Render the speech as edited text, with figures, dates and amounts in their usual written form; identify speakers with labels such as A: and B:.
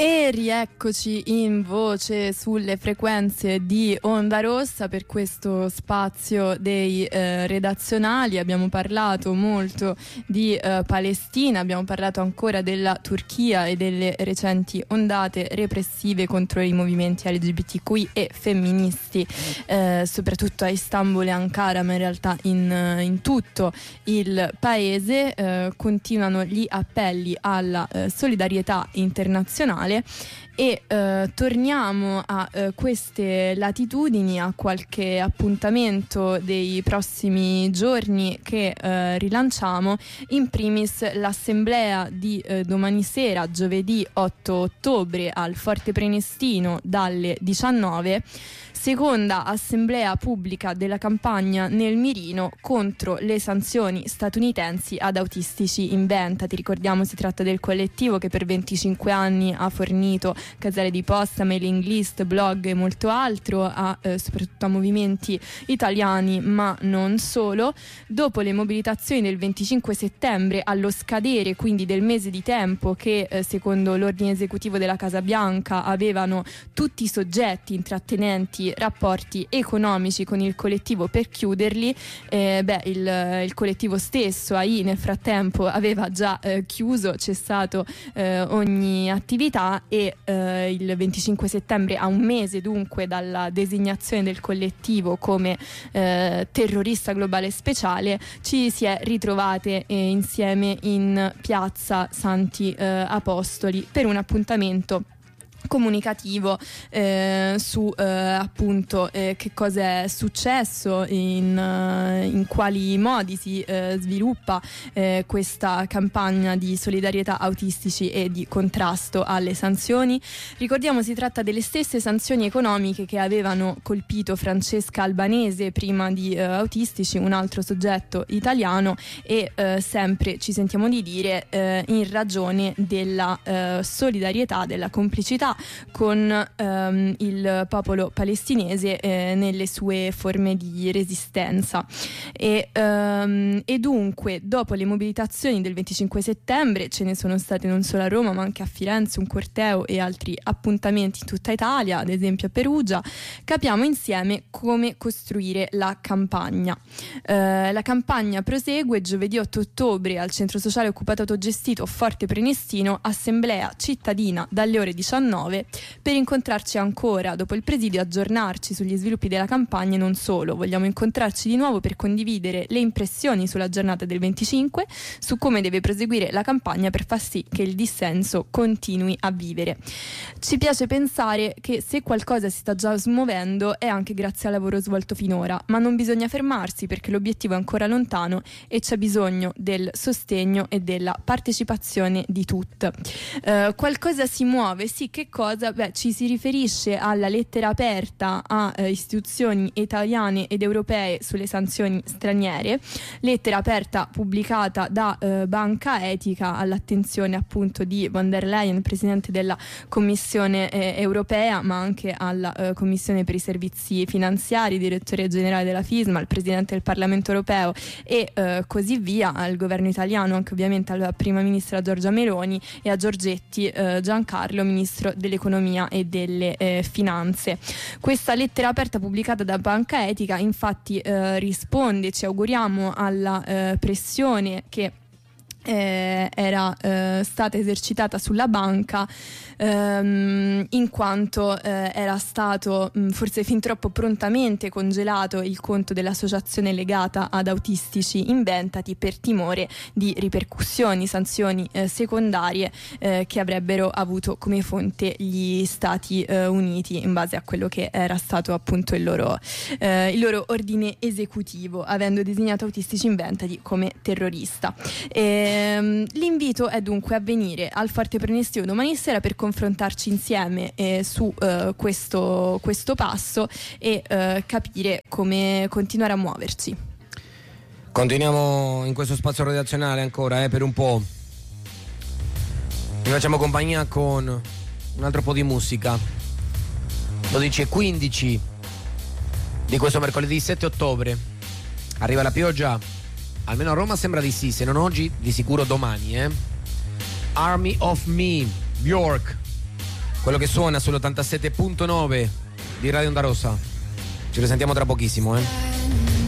A: E rieccoci in voce sulle frequenze di Onda Rossa per questo spazio dei redazionali. Abbiamo parlato molto di Palestina, abbiamo parlato ancora della Turchia e delle recenti ondate repressive contro i movimenti LGBTQI e femministi, soprattutto a Istanbul e Ankara, ma in realtà in tutto il paese. Continuano gli appelli alla solidarietà internazionale. E torniamo a queste latitudini, a qualche appuntamento dei prossimi giorni che rilanciamo. In primis l'assemblea di domani sera, giovedì 8 ottobre al Forte Prenestino dalle 19. Seconda assemblea pubblica della campagna nel mirino contro le sanzioni statunitensi ad Autistici Inventati. Ricordiamo, si tratta del collettivo che per 25 anni ha fornito caselle di posta, mailing list, blog e molto altro soprattutto a movimenti italiani, ma non solo. Dopo le mobilitazioni del 25 settembre, allo scadere quindi del mese di tempo che secondo l'ordine esecutivo della Casa Bianca avevano tutti i soggetti intrattenenti rapporti economici con il collettivo per chiuderli, il collettivo stesso AI nel frattempo aveva già chiuso, cessato ogni attività, e il 25 settembre, a un mese dunque dalla designazione del collettivo come terrorista globale speciale, ci si è ritrovate insieme in piazza Santi Apostoli per un appuntamento comunicativo su appunto che cosa è successo, in quali modi si sviluppa questa campagna di solidarietà autistici e di contrasto alle sanzioni. Ricordiamo, si tratta delle stesse sanzioni economiche che avevano colpito Francesca Albanese prima di Autistici, un altro soggetto italiano, e sempre ci sentiamo di dire in ragione della solidarietà, della complicità con il popolo palestinese nelle sue forme di resistenza. E dunque, dopo le mobilitazioni del 25 settembre, ce ne sono state non solo a Roma ma anche a Firenze, un corteo e altri appuntamenti in tutta Italia, ad esempio a Perugia. Capiamo insieme come costruire la campagna. La campagna prosegue giovedì 8 ottobre al centro sociale occupato autogestito Forte Prenestino, assemblea cittadina dalle ore 19, per incontrarci ancora dopo il presidio, aggiornarci sugli sviluppi della campagna. E non solo, vogliamo incontrarci di nuovo per condividere le impressioni sulla giornata del 25, su come deve proseguire la campagna per far sì che il dissenso continui a vivere. Ci piace pensare che se qualcosa si sta già smuovendo è anche grazie al lavoro svolto finora, ma non bisogna fermarsi perché l'obiettivo è ancora lontano e c'è bisogno del sostegno e della partecipazione di tutti. Qualcosa si muove, sì, che cosa? Ci si riferisce alla lettera aperta a istituzioni italiane ed europee sulle sanzioni straniere, lettera aperta pubblicata da Banca Etica all'attenzione appunto di von der Leyen, presidente della Commissione europea, ma anche alla Commissione per i servizi finanziari, direttore generale della FISMA, al presidente del Parlamento europeo e così via, al governo italiano, anche ovviamente alla prima ministra Giorgia Meloni e a Giorgetti Giancarlo, ministro dell'economia e delle finanze. Questa lettera aperta pubblicata da Banca Etica infatti risponde, ci auguriamo, alla pressione che era stata esercitata sulla banca, in quanto era stato forse fin troppo prontamente congelato il conto dell'associazione legata ad Autistici Inventati per timore di ripercussioni, sanzioni secondarie che avrebbero avuto come fonte gli Stati Uniti, in base a quello che era stato appunto il loro ordine esecutivo, avendo designato Autistici Inventati come terrorista. L'invito è dunque a venire al Forte Prenestino domani sera per confrontarci insieme su questo passo e capire come continuare a muoverci.
B: Continuiamo in questo spazio redazionale ancora per un po'. Vi facciamo compagnia con un altro po' di musica. 12:15 di questo mercoledì 7 ottobre. Arriva la pioggia? Almeno a Roma sembra di sì, se non oggi di sicuro domani. Army of Me, Bjork. quello che suona sull'87.9 di Radio Onda Rossa. Ci risentiamo tra pochissimo,